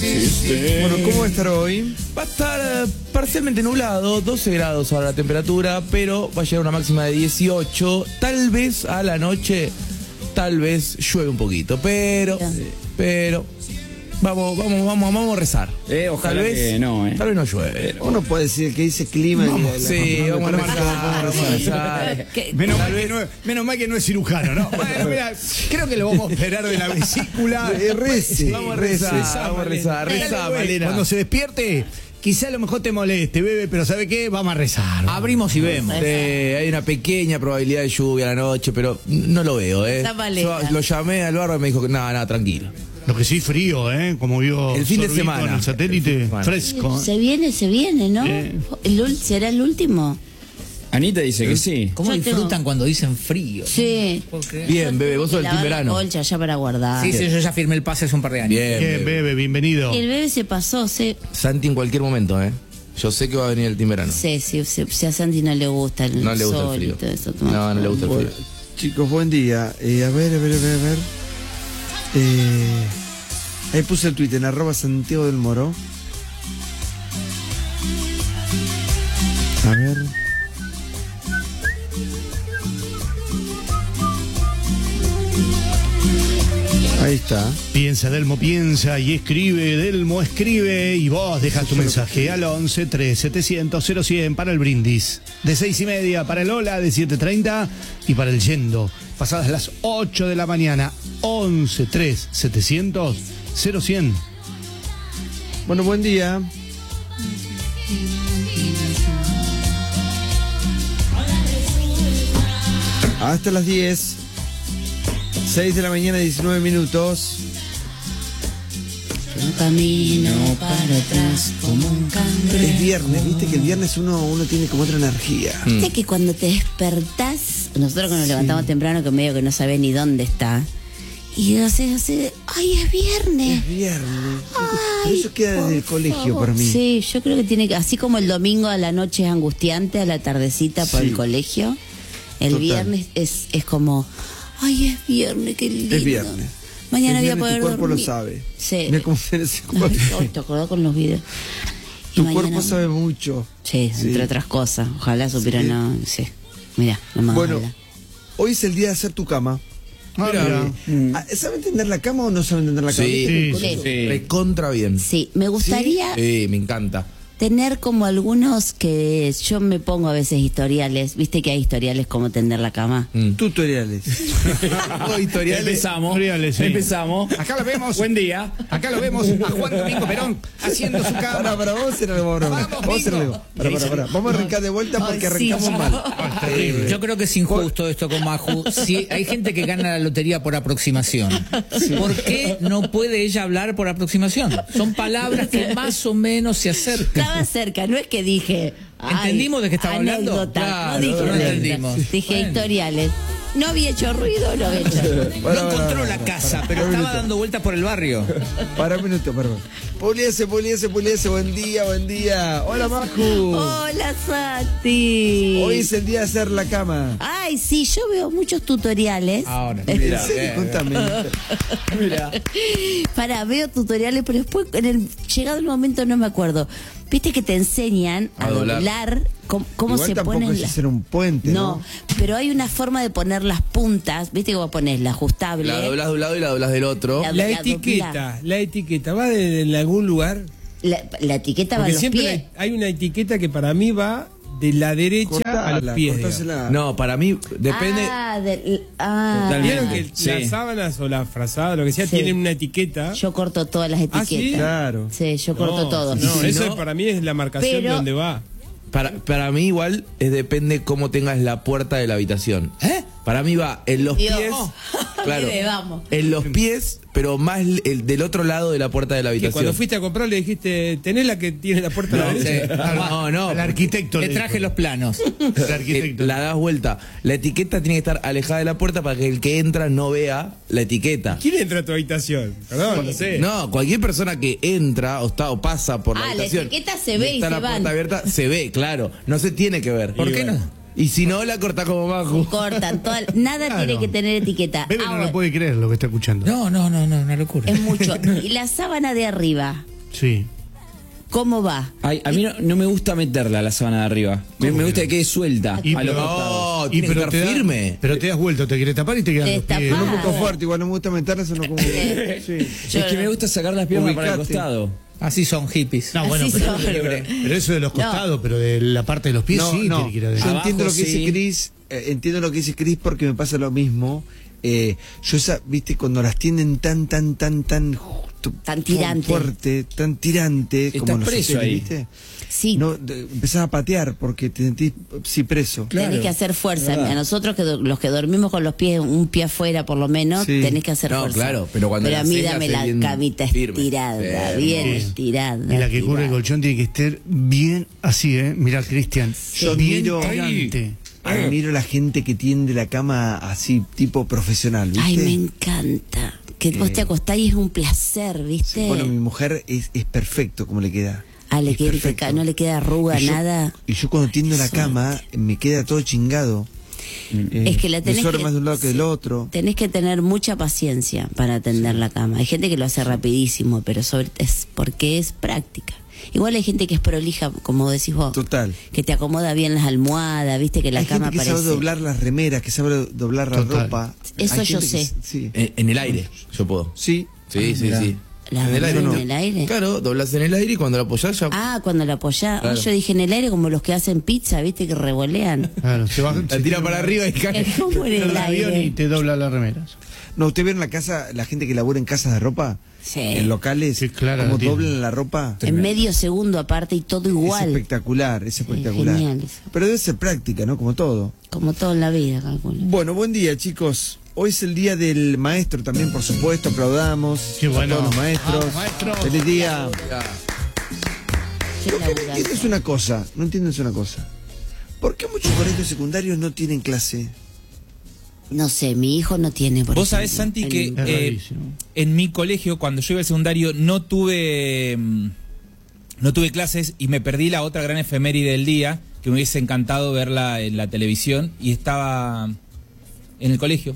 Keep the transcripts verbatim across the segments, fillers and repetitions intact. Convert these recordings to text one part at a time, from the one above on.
existe. Bueno, ¿cómo va a estar hoy? Va a estar eh, parcialmente nublado, doce grados ahora la temperatura, pero va a llegar una máxima de dieciocho. Tal vez a la noche, tal vez llueve un poquito, pero, pero, vamos, vamos, vamos, vamos a rezar. Eh, ojalá tal vez, que no, eh. Tal vez no llueve. Uno puede decir que dice clima. Vamos, y la- sí, la- vamos a la- rezar, vamos a rezar. Menos mal, que no, menos mal que no es cirujano, ¿no? Bueno, mira, creo que lo vamos a operar de la vesícula. Eh, rece, Vamos a rece. rezar, vamos a rezar, rezá, Malena. Cuando se despierte, quizá a lo mejor te moleste, bebé, pero ¿sabe qué? Vamos a rezar. Abrimos y vemos. Sí, hay una pequeña probabilidad de lluvia a la noche, pero no lo veo, ¿eh? Está Malena. Yo lo llamé al barrio y me dijo que nada, nada, tranquilo. Lo que sí, frío, ¿eh? Como vio El fin de Sorbito semana. en el satélite, Bueno. fresco. Se viene, se viene, ¿no? Eh. El ul- ¿Será el último? Anita dice que sí. ¿Cómo Yo disfrutan tengo- cuando dicen frío? Sí. Bien, bebé, vos sos el team Lavar la verano. colcha ya para guardar. Sí, sí, yo ya firmé el pase hace un par de años. Bien, Bien, bebé. bebé, bienvenido. El bebé se pasó, sí. Santi en cualquier momento, ¿eh? Yo sé que va a venir el team verano. Sí, sí, sí, sí, a Santi no le gusta el No le gusta sol el y frío. todo eso. toma. No, no le gusta el Bueno, frío. chicos, buen día. Eh, a ver, a ver, a ver, a ver. Eh, ahí puse el tuit en arroba Santiago del Moro. A ver. Ahí está. Piensa, Delmo, piensa y escribe, Delmo, escribe y vos dejas tu mensaje al once tres setecientos cero cien para el brindis. De seis y media para el hola, de siete treinta y para el yendo. Pasadas las ocho de la mañana, once tres setecientos cero cien. Bueno, buen día. Hasta las diez. seis de la mañana, diecinueve minutos. Un camino para atrás como un cangrejo. Es viernes, viste que el viernes uno, uno tiene como otra energía. Viste que cuando te despertás, nosotros que nos levantamos temprano, que medio que no sabés ni dónde está, y haces así, ay, es viernes. Es viernes. Ay, Pero eso queda desde el por colegio favor. para mí. Sí, yo creo que tiene que, así como el domingo a la noche es angustiante, a la tardecita por Sí. el colegio, el Total. viernes es, es como, ay, es viernes, qué lindo. Es viernes. Mañana Es voy a viernes, poder tu cuerpo dormir. lo sabe. Sí. Mira cómo se ese Ay, cuerpo. ay, te acordás con los videos. Y Tu mañana- cuerpo sabe mucho. Sí, Sí. entre otras cosas. Ojalá supiera, Sí. no, sí. Mira, no me Bueno, habla. hoy es el día de hacer tu cama. Ah, Mira. mira. Ah, ¿saben tender la cama o no saben tender la cama? Sí, Sí, sí. Sí. recontra bien. Sí, me gustaría Sí, me encanta. tener como algunos que yo me pongo a veces historiales. Viste que hay historiales como tender la cama. Mm. Tutoriales. Oh, historiales. Empezamos. Tutoriales, sí. Empezamos. Acá lo vemos. Buen día. Acá lo vemos a Juan Domingo Perón haciendo su Para, cama. para, vamos a hacer algo. Vamos, Vamos, vamos a hacer Mingo. algo. Para, para, para. Vamos a arrancar de vuelta porque Ay, sí, arrancamos ya. mal. Terrible. Yo creo que es injusto esto con Maju. Si hay gente que gana la lotería por aproximación, ¿por qué no puede ella hablar por aproximación? Son palabras que más o menos se acercan. Estaba cerca, no es que dije. ay, ¿Entendimos de qué estaba hablando? anécdota. Claro, no dije no anécdota. entendimos. Dije Bueno. historiales. No había hecho ruido, no había hecho ruido. Para, No para, encontró para, la para, casa, para, pero para un estaba minuto. dando vueltas por el barrio. Para un minuto, perdón. Puliese, puliese, puliese. Buen día, buen día. Hola, Maju. Hola, Santi. Hoy es el día de hacer la cama. Ay, sí, yo veo muchos tutoriales. Ahora. ¿En Mira, serio? eh, Contame. Mira. Para, veo tutoriales, pero después, en el llegado el momento, no me acuerdo. Viste que te enseñan a, A doblar. doblar, cómo, cómo Igual se tampoco ponen es las... hacer un puente, ¿no? No, pero hay una forma de poner las puntas. Viste que vos pones la ajustable. La doblás de un lado y la doblás del otro. La- La la etiqueta, dobla. la etiqueta, ¿va de, en algún lugar? La, la etiqueta va a Porque los siempre pies. hay, hay una etiqueta que para mí va de la derecha a los Cortala, pies. digamos. cortásela. No, para mí depende. Ah, de- ah. Totalmente. Vieron que Sí. las sábanas o la frazada, lo que sea, Sí. tienen una etiqueta. Yo corto todas las etiquetas. ¿Ah, sí? Claro. Sí, yo corto no, todo. No, Si eso no- para mí es la marcación Pero- de dónde va. Para, para mí igual es depende cómo tengas la puerta de la habitación. ¿Eh? Para mí va en los Dios. pies. Claro. Bebe, vamos. En los pies, pero más el, del otro lado de la puerta de la Que habitación. cuando fuiste a comprar le dijiste, ¿tenés la que tiene la puerta a la No, derecha? sí. No, no. Al arquitecto Le le traje dijo. los planos. El Eh, arquitecto. la das vuelta. La etiqueta tiene que estar alejada de la puerta para que el que entra no vea la etiqueta. ¿Quién entra a tu habitación? Perdón, no sé. No, cualquier persona que entra o está o pasa por la Ah, la habitación. etiqueta se ve y está se la van. puerta abierta, se ve, claro. No se tiene que ver. ¿Por qué no? Y si no, la corta como Maju. Cortan, toda, nada Claro. tiene que tener etiqueta. Bebe no Ahora, lo puede creer lo que está escuchando. No, no, no, no, una locura. es mucho. Y la sábana de arriba, Sí. ¿Cómo va? Ay, a mí no, no me gusta meterla a la sábana de arriba. Me, me gusta que quede suelta Y a los pero- costados. No, tiene que estar te da- firme. pero te das vuelta, te quiere tapar y te quedan Te los pies. tapás. Un poco fuerte, igual no me gusta meterla, sino como. Sí. Es que me gusta sacar las piernas para el Ubicate. costado. Así son hippies. No, bueno, Así pero, son. pero- pero eso de los costados, pero de la parte de los pies No, sí no. tiene que ir Yo adentro. Abajo, entiendo lo que sí. dice Cris, eh, entiendo lo que dice Cris porque me pasa lo mismo. Eh, yo esa, viste, cuando las tienden tan, tan, tan, tan justo, Tan tirante. fuerte, tan tirante, Estás como los preso hoteles, ahí. ¿viste? Sí. No, de- empezás a patear porque te sentís sí preso. Claro, tenés que hacer fuerza. verdad. A nosotros que do- los que dormimos con los pies, un pie afuera por lo menos, Sí. tenés que hacer No, fuerza. claro, pero cuando a la mí haces, la dame haces la bien camita firme. estirada, Sí, bien sí. estirada. Y la que cubre el estirada. colchón tiene que estar bien así, ¿eh? Mirá, Cristian. Yo bien admiro- tirante. Admiro la gente que tiende la cama así, tipo profesional, ¿viste? Ay, me encanta. Que vos te acostás y es un placer, ¿viste? Bueno, mi mujer es, es perfecto como le queda. Ah, le Es queda perfecto. impecable, no le queda arruga, Y yo- nada. Y yo cuando tiendo la Qué cama, me queda todo chingado. Eh, Es que la me tenés sobra que- más de un lado que del sí. otro. Tenés que tener mucha paciencia para atender la cama. Hay gente que lo hace rapidísimo, pero sobre es porque es práctica. Igual hay gente que es prolija, como decís vos. Total. Que te acomoda bien las almohadas, viste que la Hay cama gente que parece. sabe doblar las remeras, que sabe doblar la Total. ropa. Eso Hay yo gente que sé. s- sí. En, en el aire, yo puedo. Sí. Sí, sí, mirá. sí. ¿La en el aire. doblas no. en el aire? Claro, doblas en el aire y cuando la apoyás ya. Ah, cuando la apoyás. Claro. Ah, yo dije en el aire como los que hacen pizza, viste que revolean. Claro, se va, la tira para arriba y cae. Es como en el el avión y aire. te dobla las remeras. No, ¿usted vieron la casa, la gente que labura en casas de ropa? Sí. En locales, Sí, claro, como la tienen. doblan la ropa. En medio segundo aparte y todo Es igual. espectacular, es espectacular. genial eso. Pero debe ser práctica, ¿no? Como todo. Como todo en la vida, calculo. Bueno, buen día, chicos. Hoy es el día del maestro también, por supuesto. Aplaudamos Qué bueno. a todos los maestros. Vamos, maestro. Feliz día. Qué Lo que no laburante. entiendo es una cosa, no entiendo es una cosa. ¿Por qué muchos colegios secundarios no tienen clase? No sé, mi hijo no tiene por Vos sabés, ejemplo, Santi, en- que Es eh, rarísimo. en mi colegio, cuando yo iba al secundario, no tuve mm, no tuve clases y me perdí la otra gran efeméride del día, que me hubiese encantado verla en la televisión, y estaba en el colegio.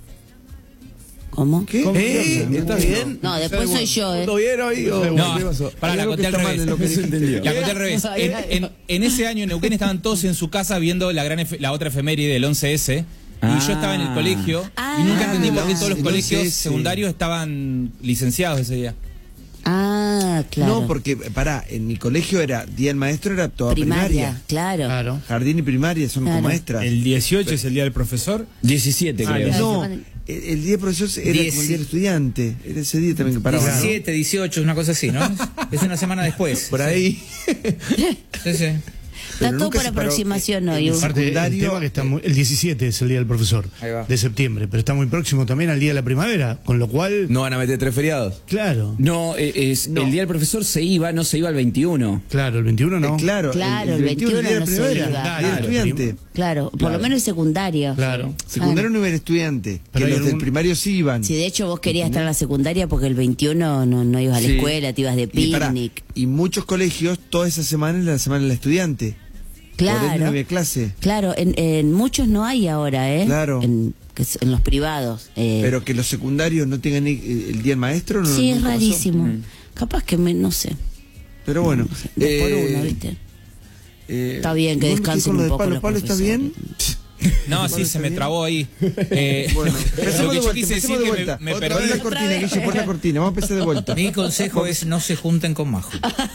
¿Cómo? ¿Qué? ¿Eh? ¿Qué? ¿Estás bien? No, después soy yo, ¿eh? ¿Todo bien hoy? o- No, ¿Qué pasó? para Hay la algo conté que al está mal revés. en lo que dijiste. La conté al revés. En, en- en ese año en Neuquén estaban todos en su casa viendo la gran efe- la otra efeméride del once ese. Y yo estaba en el colegio Ah. y nunca entendí por qué Ah, todos los el colegios once ese. secundarios estaban licenciados ese día. Ah, claro. No, porque, pará, en mi colegio era, Día del Maestro era toda primaria. primaria, claro. Claro. Jardín y primaria son Claro. como maestras. El dieciocho es el día del profesor. diecisiete, Ah, creo. no, el, el día del profesor era Diez. como el día del estudiante. Era ese día también que paraba. ¿no? diecisiete, dieciocho, una cosa así, ¿no? Es una semana después. Por ahí. Sí, sí. Está Pero todo nunca por se paró aproximación en- hoy. en el Aparte, el secundario, tema que está muy- el diecisiete es el día del profesor Ahí va. de septiembre, pero está muy próximo también al día de la primavera, con lo cual, No van a meter tres feriados. claro, No, eh, es, No. el día del profesor se iba, no se iba el veintiuno. claro, el veintiuno no. Eh, claro, Claro, el veintiuno veintiuno día de no la se primavera, iba. día del Claro, estudiante. Claro, por lo menos el secundario. Claro. Secundario no iba el estudiante, Pero que hay los del algún- primario sí iban. Si de hecho vos querías estar en la secundaria porque el veintiuno no, no ibas a la Sí. escuela, te ibas de Y, pará, picnic. y muchos colegios, toda esa semana es la semana del estudiante. Por ende no Claro. había clase. Claro, en, en muchos no hay ahora, ¿eh? Claro. En, que es- en los privados. eh. Pero que los secundarios no tengan ni- el día del maestro, no. sí, es nunca pasó. rarísimo. Capaz que me, no sé. Pero bueno. Dos por eh, uno, ¿viste? eh, Está bien que ¿vos qué descansen con lo un de poco Pablo? los ¿Pablo está bien? No, sí, se me trabó ahí. Eh, Bueno, lo empecemos que de yo vuelta, quise empecemos decir de que vuelta. me, me Otra perdí. vez la cortina, Guille, pon la cortina, vamos a empezar de vuelta. Mi consejo es no se junten con Majo.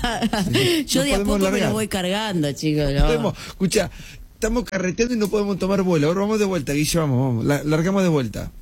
Yo no de a podemos poco me largar. lo voy cargando, chicos. No ¿no? podemos- escucha, estamos carreteando y no podemos tomar vuelo. Ahora vamos de vuelta, Guille, vamos, vamos. La- largamos de vuelta.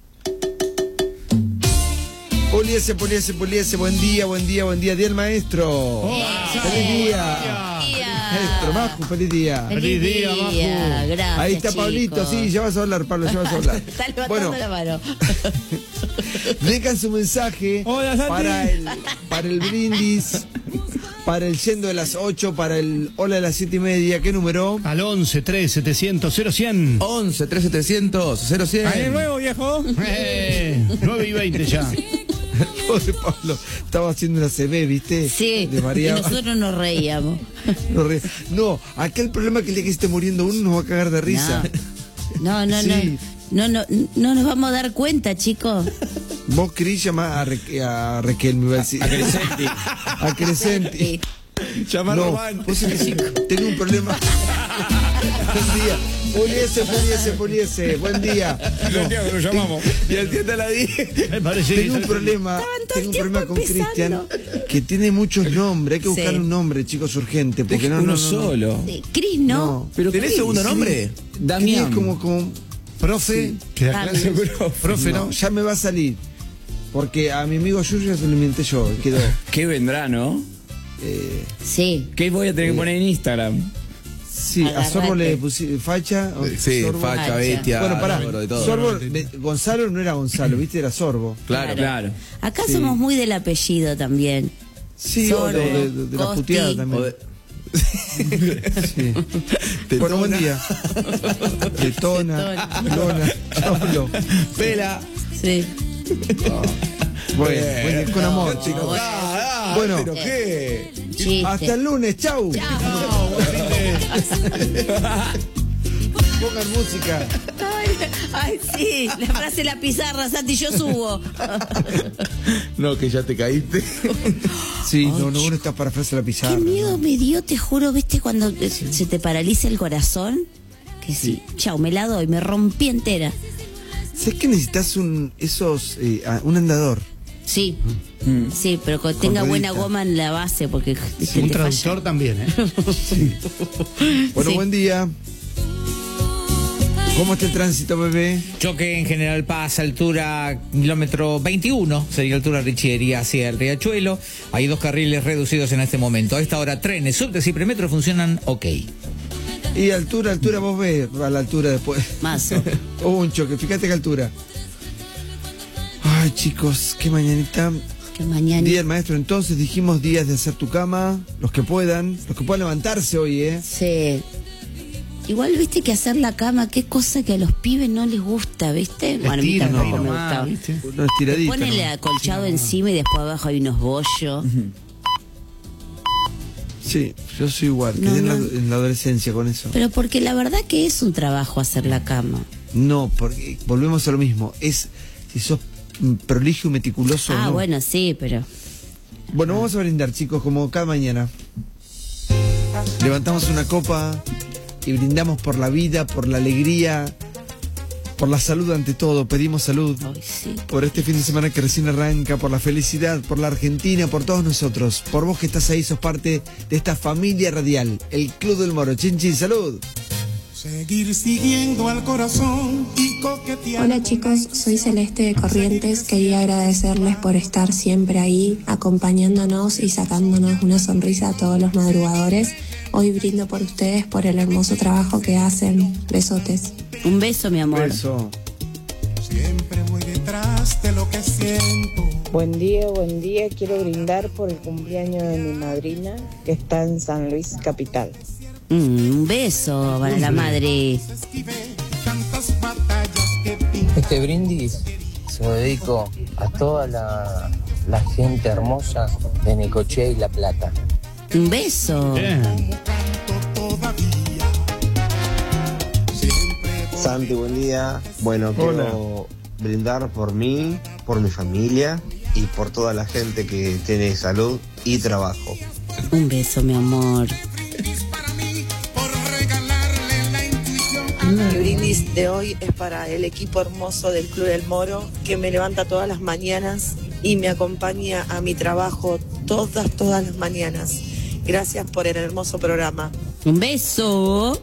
Poliese, poliese, poliese, buen día, buen día, buen día. Día del maestro. Feliz día. Maestro, Majo, feliz día. Feliz día, gracias. Ahí está Pablito, chicos. sí, ya vas a hablar, Pablo, ya vas a hablar. Está levantando Bueno, la mano. dejan su mensaje Hola, Santi. para el, para el brindis, para el yendo de las ocho, para el hola de las siete y media. ¿Qué número? Al once, tres, setecientos, cero, cien. once, tres, setecientos, cero, cien. ¡Año nuevo, viejo! Eh, nueve y veinte ya. Pobre Pablo, estaba haciendo una C B, ¿viste? Sí, De y María. nosotros nos reíamos. No, re- no, acá el problema es que el día que se esté muriendo uno nos va a cagar de risa. No, no, Sí. no, no, no, no nos vamos a dar cuenta, chicos. Vos, Cris, llamás a, Re- a Raquel, me iba a decir. A Crescenti. A Crescenti. Llamar No, Román. vos sabés que tengo un problema. Buen día. Poliese, poliese, poliese. Buen día. No, lo llamamos. Y el tío te la dije. Me parece tengo un que- problema. Estaban todo Tengo el un tiempo problema con empezando. Cristian que tiene muchos nombres. Hay que buscar Sí. un nombre, chicos, urgente. Porque Porque no, uno no, no, no. solo. Sí, Cris, ¿no? No. Pero ¿Tenés ¿qué? segundo Sí. nombre? Damián. Cris como, como, Profe, que da Ah, clase. bien. Profe, no, ¿no? ya me va a salir. Porque a mi amigo Yuyo se lo inventé yo. y Quedó. ¿Qué vendrá, no? Eh, Sí. ¿Qué voy a tener que poner en Instagram? sí, a Agarrate. Sorbo le puse facha. o- Sí, Sorbo. facha, Facha. bestia, Bueno, pará. Sorbo, de todo. Sorbo, me- Gonzalo no era Gonzalo, ¿viste? Era Sorbo. Claro, Claro. Acá Sí. somos muy del apellido también. Sí, o Sorbo, de, de- de la Costi. puteada también. O de- Sí. Te Bueno, buen tona. día. Tetona, Lona, Cholo. Pela. Sí. Bueno, buen día, con amor, chicos. bueno. Ah, ah, Bueno. ¿pero qué? Chiste. Hasta el lunes, chau. Pongan música. Ay, ay, sí, la frase de la pizarra, Santi, yo subo. No, que ya te caíste. Sí, no, no, uno está para frase la pizarra. Qué miedo ¿no? me dio, te juro, ¿viste? Cuando eh, se te paraliza el corazón. Que sí, chau, me la doy, me rompí entera. ¿Sabes que necesitas un, esos, eh, ah, un andador? Sí, sí, pero que tenga buena ruedita. goma en la base, porque ¿viste? Un te falla. traductor también, ¿eh? Bueno, Sí. buen día. ¿Cómo está el tránsito, bebé? Choque en General Paz, altura kilómetro veintiuno, sería altura Richieri hacia el Riachuelo. Hay dos carriles reducidos en este momento. A esta hora trenes, subtes y premetro funcionan ok. Y altura, altura, vos ves a la altura después. Mazo. Hubo un choque, fíjate qué altura. Ay, chicos, qué mañanita. Que mañana. Día del maestro, entonces dijimos días de hacer tu cama, los que puedan, los que puedan levantarse hoy, ¿eh? Sí. Igual viste que hacer la cama, qué cosa que a los pibes no les gusta, ¿viste? Bueno, a mí Estiran ahí tampoco me nomás, gustaba. ¿viste? Una estiradita. Ponen el ¿no? acolchado encima y después abajo hay unos bollos. Sí, yo soy igual, No, quedé en, no. la, en la adolescencia con eso. Pero porque la verdad que es un trabajo hacer la cama. No, porque volvemos a lo mismo, es si sos mm, prolijo y meticuloso o Ah, no. bueno, sí, pero... Bueno, vamos a brindar, chicos, como cada mañana. Levantamos una copa y brindamos por la vida, por la alegría, por la salud ante todo. Pedimos salud Ay, sí. por este fin de semana que recién arranca, por la felicidad, por la Argentina, por todos nosotros. Por vos que estás ahí, sos parte de esta familia radial, el Club del Moro. Chin, chin, salud. Seguir siguiendo al corazón y coquetear. Hola chicos, soy Celeste de Corrientes. Quería agradecerles por estar siempre ahí, acompañándonos y sacándonos una sonrisa a todos los madrugadores. Hoy brindo por ustedes, por el hermoso trabajo que hacen. Besotes. Un beso, mi amor. Eso. Siempre voy detrás de lo que siento. Buen día, buen día. Quiero brindar por el cumpleaños de mi madrina, que está en San Luis Capital. Mm, un beso para la madre. Tantas batallas que pintan. Este brindis se lo dedico a toda la, la gente hermosa de Necochea y La Plata. Un beso. Bien. Todavía. Siempre voy Santi, buen día. Bueno, quiero brindar por mí, por mi familia y por toda la gente que tiene salud y trabajo. Un beso, mi amor. para mí por regalarle la intuición. El brindis de hoy es para el equipo hermoso del Club del Moro, que me levanta todas las mañanas y me acompaña a mi trabajo todas, todas las mañanas. Gracias por el hermoso programa. Un beso.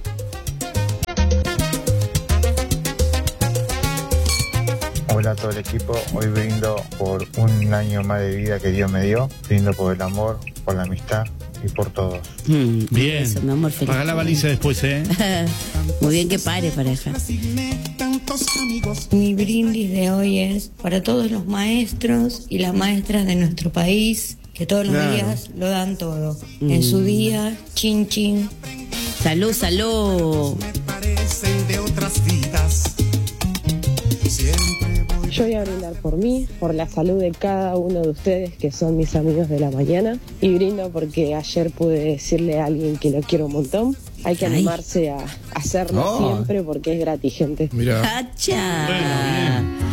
Hola a todo el equipo, hoy brindo por un año más de vida que Dios me dio, brindo por el amor, por la amistad y por todos. Mm, un Bien. beso, mi amor, feliz. Paga la baliza después, ¿eh? Muy bien que pare, pareja. Tantos amigos. Mi brindis de hoy es para todos los maestros y las maestras de nuestro país, que todos los Claro. días lo dan todo. En su día, chin chin. Salud, salud. Me parecen de otras vidas. Siempre voy. Yo voy a brindar por mí, por la salud de cada uno de ustedes que son mis amigos de la mañana, y brindo porque ayer pude decirle a alguien que lo quiero un montón. Hay que Ay. animarse a hacerlo Oh. siempre porque es gratis, gente. Mira. ¡Hacha!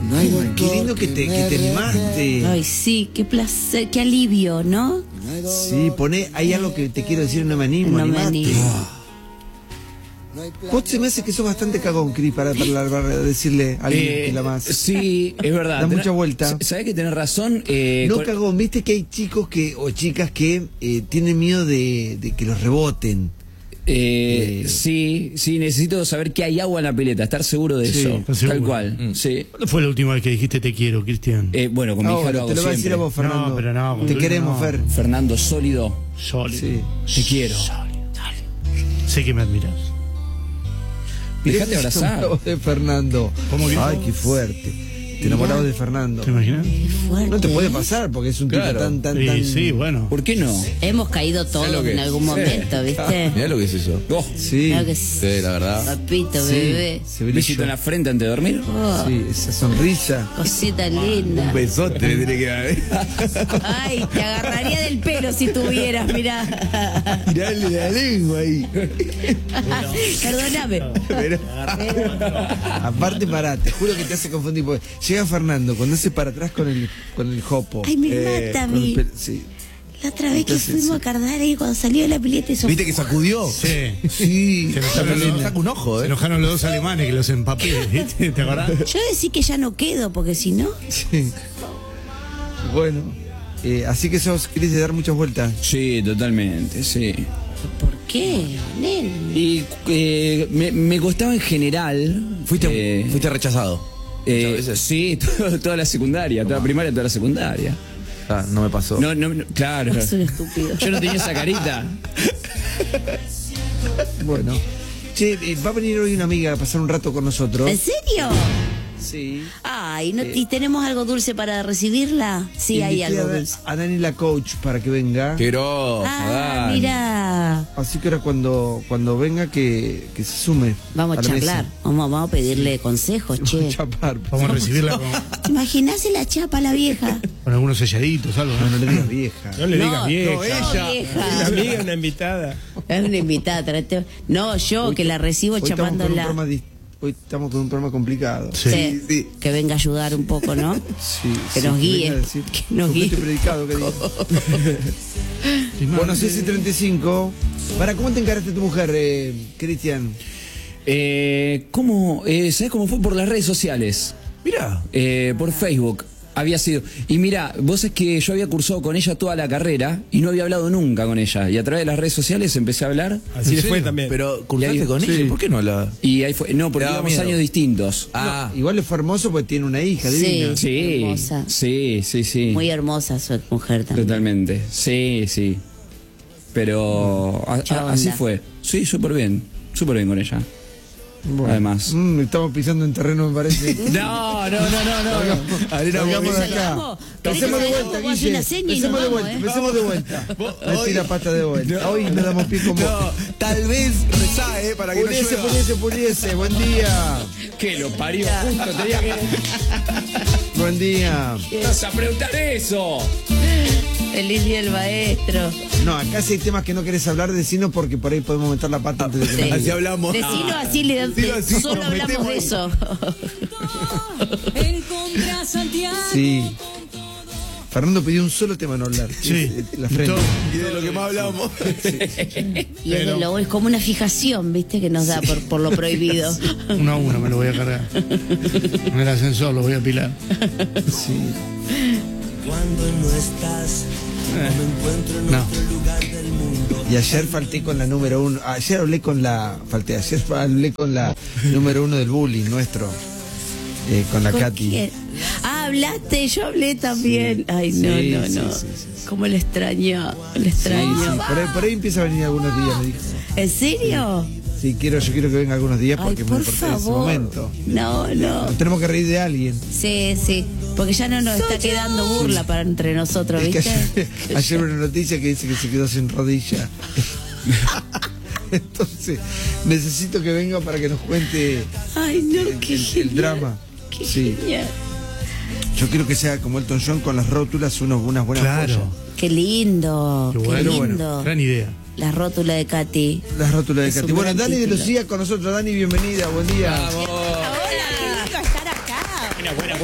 No hay Qué lindo que te, que te animaste. Ay, sí, qué placer, qué alivio, ¿no? Sí, poné, hay algo que te quiero decir, no me animo, No me animate. animo. Vos se me hace que sos bastante cagón, Cris, para, para, para decirle a alguien Eh, que la más. Sí, es verdad. Da Tenés- mucha vuelta. ¿Sabés que tenés razón? Eh, No con- cagón, viste que hay chicos que o chicas que eh, tienen miedo de, de que los reboten. Eh, Eh, sí, sí, necesito saber que hay agua en la pileta, estar seguro de Sí, eso. ¿estás Tal seguro? cual, Mm. sí. ¿Cuándo fue la última vez que dijiste te quiero, Cristian? Eh, bueno, con mi hija lo Ahora, hago te lo voy a decir siempre. a vos, Fernando. No, pero no, Te no. queremos, Fer. Fernando, sólido, Sólido. Sí. te quiero. Sé que me admiras. Dejate abrazar. Te de Fernando. ¿Cómo que? Ay, qué fuerte. Te enamorabas de Fernando. ¿Te imaginas? Fuerte, No te puede ¿eh? pasar porque es un Claro. tipo tan, tan, Sí, tan. sí, bueno. ¿Por qué no? Hemos caído todos lo que en es? algún momento, ¿viste? Mirá lo que es eso. Oh, Sí. Claro que sí. Sí, la verdad. Papito, Sí, bebé. ese besito brillo. en la frente antes de dormir. Oh, Sí, esa sonrisa. cosita linda. Besote le tiene que dar. Ay, te agarraría del pelo si tuvieras, mirá. Tirale la lengua ahí. Perdóname. Aparte, pará, te juro que te hace confundir. Porque llega Fernando, cuando hace para atrás con el, con el jopo. Ay, me mata a con el mí. pel- sí. La otra vez que Entonces, fuimos a Cardar y cuando salió de la pileta eso. ¿Viste que sacudió? Sí. Sí. Se enojaron, Se los, saca un ojo, se ¿eh? enojaron los dos alemanes que los empapé, ¿viste? ¿Te acordás? Yo decía que ya no quedo, porque si no. Sí. Bueno, eh, así que sos, querés de dar muchas vueltas. Sí, totalmente, sí. ¿Por qué, Nel? Y eh, me, me costaba en general. Fuiste, eh, fuiste rechazado. eh, muchas veces. sí, todo- toda la secundaria, toda la primaria, toda la secundaria. Ah, no me pasó. No, no, no, claro. Es un estúpido. Yo no tenía esa carita. Bueno. Che, eh, va a venir hoy una amiga a pasar un rato con nosotros. ¿En serio? Sí. Ay, ¿no, ¿y tenemos algo dulce para recibirla? Sí, hay Invité algo a, dulce. a Dani la coach para que venga. Qué grosa, Ah, Dani. mira. Así que ahora cuando, cuando venga que, que se sume. Vamos a la charlar. mesa. Vamos, vamos a pedirle consejos, Vamos a che. chapar. Vamos a recibirla con, ¿Te imaginás si la chapa la vieja? con algunos selladitos, algo. No, ¿no? no le digas vieja. No le No, digas vieja. no, ella. vieja. Una amiga, una invitada. Es una invitada. trate- No, yo que la recibo Hoy estamos, con un chapándola. programa dis- hoy estamos con un programa complicado. Sí, sí. que venga a ayudar un poco, ¿no? Sí, Que sí, nos guíe, venga a decir, que nos "Sujete guíe". predicado, que diga. Bueno, seis y treinta y cinco. Para, ¿cómo te encaraste tu mujer, eh, Cristian? Eh, ¿Cómo? Eh, ¿Sabes cómo fue? Por las redes sociales. Mira. Eh, por Facebook. Había sido. Y mira, vos es que yo había cursado con ella toda la carrera y no había hablado nunca con ella. Y a través de las redes sociales empecé a hablar. Así le ¿En fue serio? también. Pero cursaste Y ahí- con sí. ella. ¿Por qué no la.? Y ahí fue. No, porque Te daba íbamos miedo. años distintos. Ah, Igual es fue hermoso porque tiene una hija divina. Sí. Sí. Hermosa. Sí, sí, sí. Muy hermosa su mujer también. Totalmente. Sí, sí. Pero a- Mucha a- así onda. fue. Sí, súper bien. Súper bien con ella. Bueno. Además. Mm, estamos pisando en terreno, me parece. No, no, no, no, no. Arena Salgamos de acá. Salgamos. Empecemos de ¿Querés vuelta, algo? Hace Guille. una seña y nos Empecemos de vamos, vuelta, ¿eh? empecemos de vuelta. Metí la pata de vuelta. Hoy nos damos pie con vos. no, tal vez rezá, ¿eh? Para que no Puliese, llueva. puliese, puliese. Buen día. Que lo parió justo. Tenía que. Buen día. Vas a preguntar eso. Feliz día el maestro. No, acá si hay temas que no querés hablar, decinos porque por ahí podemos meter la pata antes de que Sí. Así hablamos. Decilo así, le, Decilo así, solo nos hablamos metemos de ahí. eso. Sí. Fernando pidió un solo tema no hablar. Sí. Eh, La frente. Y de lo que más hablamos. Y es, de lo- es como una fijación, ¿viste? Que nos da por, por lo prohibido. Uno a uno me lo voy a cargar. En el ascensor lo voy a pilar. Sí. Cuando no estás, no me encuentro en No. otro lugar del mundo. Y ayer falté con la número uno. Ayer hablé con la. Falté, ayer hablé con la número uno del bullying nuestro. Eh, con la ¿Con Katy. quién? Ah, hablaste, yo hablé también. Ay, no, Sí, no, sí, no. sí, sí, sí. Cómo le extraño, le Sí, extraño. sí, por, ahí, por ahí empieza a venir algunos días, me dijo. ¿En serio? Sí, quiero, yo quiero que venga algunos días Ay, porque es muy por importante ese favor. momento. No, no. Nos tenemos que reír de alguien. Sí, sí. Porque ya no nos está quedando burla para entre nosotros, Es que ¿viste? ayer, ayer una noticia que dice que se quedó sin rodilla. Entonces, necesito que venga para que nos cuente Ay, no, el, qué el- el genial. drama. Qué Sí. genial. Yo quiero que sea como Elton John con las rótulas, unos, unas buenas Claro. joyas. Qué lindo. Qué Qué, bueno, lindo. Gran idea. La rótula de Katy. Las rótulas de Es un Katy. Bueno, gran Dani de título. Lucía con nosotros. Dani, bienvenida, buen día. Hola, qué lindo estar acá. Buena, buena,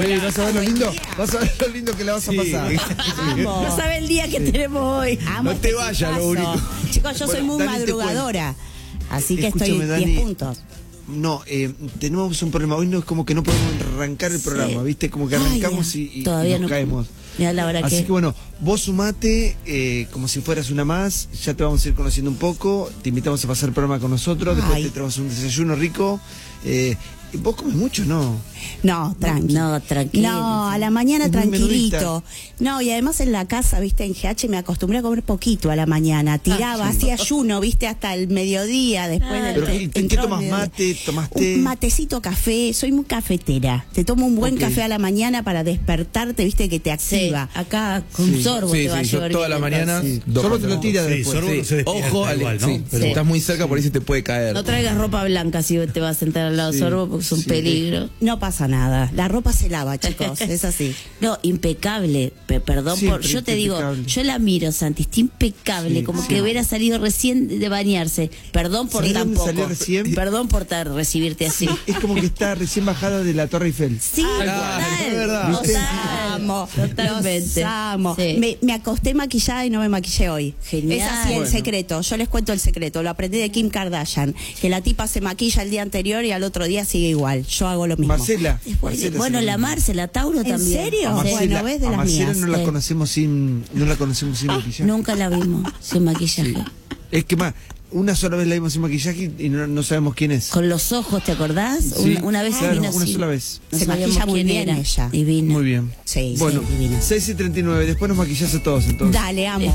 Sí, vas a ver lo lindo, vas a ver lo lindo que la vas a pasar. Amo. No sabe el día que Sí. tenemos hoy. Amo No te este vayas, lo tipazo. único. Chicos, yo soy Bueno, muy Dani, te madrugadora. Así que Escúchame, estoy Dani. diez puntos. No, eh, tenemos un problema. Hoy no es como que no podemos arrancar el programa, ¿viste? Como que Ay, arrancamos ya. y, y Todavía nos no- caemos. Mirá la hora Así que- que bueno, vos sumate eh, como si fueras una más. Ya te vamos a ir conociendo un poco. Te invitamos a pasar el programa con nosotros. Después Ay. te traemos un desayuno rico. Eh, vos comes mucho, ¿no? No, tranqui. No, tranquilo. No, a la mañana Muy tranquilito. No, y además en la casa, viste, en G H me acostumbré a comer poquito a la mañana. Tiraba, Ah, sí. hacía ayuno, viste, hasta el mediodía, después del Pero, te- ¿y ¿qué, entró tomas? el mediodía. ¿Mate? ¿Tomás té? Un matecito, café, soy muy cafetera. Te tomo un buen Ok. café a la mañana para despertarte, viste, que te activa. Acá con Sí. sorbo Sí, te va a sí, yo llevar toda la bien, mañana. entonces. dos Solo te lo cafés. tira Sí, después. sorbo no se despierta Ojo, Ale, igual, ¿no? sí, Pero- estás muy cerca, por ahí se te puede caer. No traigas ropa blanca si te vas a sentar al lado de Sí, sorbo porque es un sí. peligro. No pasa nada. La ropa se lava, chicos. Es así. No, impecable. Pe- perdón por. Siempre Yo te digo, impecable. yo la miro, Santi, está impecable, Sí, como sí. que hubiera salido recién de bañarse. Perdón por ¿Sabés dónde tampoco. salió recién? Perdón por tar- recibirte así. Es como que está recién bajada de la Torre Eiffel. Sí, Ah, total. es verdad. Los ¿Viste? amo. Totalmente. Los amo. Sí. Me, me acosté maquillada y no me maquillé hoy. Genial. Es así el Bueno. secreto. Yo les cuento el secreto. Lo aprendí de Kim Kardashian. Que la tipa se maquilla el día anterior y al otro día sigue igual. Yo hago lo mismo. Marcela. Después- Marcela bueno, se- la Marce, la Tauro ¿En también. serio? A Marcela, Bueno, ves de a las Marcela mías. no la Sí. conocemos sin, no la conocemos sin Ah, maquillaje. nunca la vimos sin maquillaje. Es que más, una sola vez la vimos sin maquillaje y no, no sabemos quién es. Con los ojos, ¿te acordás? Sí, una, una vez claro, vino una así. sola vez. No Se sabíamos maquilla muy quién bien era. ella. Divina. Muy bien. Sí, Bueno, sí, divina. seis y treinta y nueve, después nos maquillás a todos entonces. Dale, amo.